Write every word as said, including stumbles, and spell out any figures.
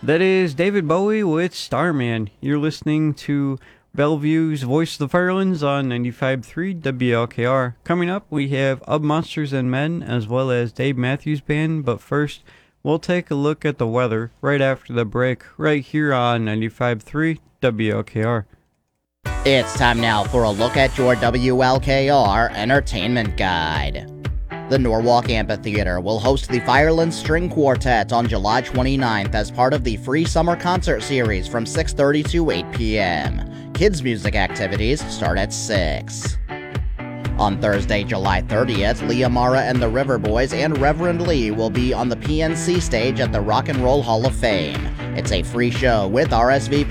That is David Bowie with Starman. You're listening to Bellevue's Voice of the Firelands on ninety-five point three W L K R. Coming up, we have Of Monsters and Men as well as Dave Matthews Band, but first, we'll take a look at the weather right after the break, right here on ninety-five point three W L K R. It's time now for a look at your W L K R Entertainment Guide. The Norwalk Amphitheater will host the Firelands String Quartet on July twenty-ninth as part of the free summer concert series from six thirty to eight p.m. Kids' music activities start at six. On Thursday, July thirtieth, Leah Mara and the River Boys and Reverend Lee will be on the P N C stage at the Rock and Roll Hall of Fame. It's a free show with R S V